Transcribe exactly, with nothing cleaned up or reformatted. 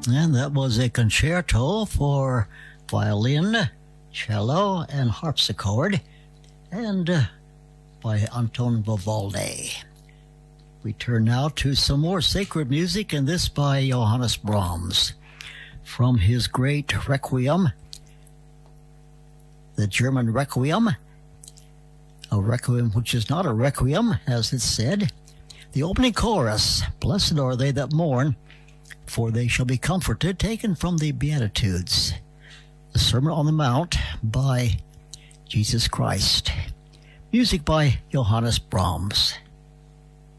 And that was a concerto for violin, cello, and harpsichord, and uh, by Anton Vivaldi. We turn now to some more sacred music, and this by Johannes Brahms. From his great Requiem, the German Requiem, a Requiem which is not a Requiem, as it's said. The opening chorus, "Blessed are they that mourn, for they shall be comforted," taken from the Beatitudes, the Sermon on the Mount by Jesus Christ. Music by Johannes Brahms.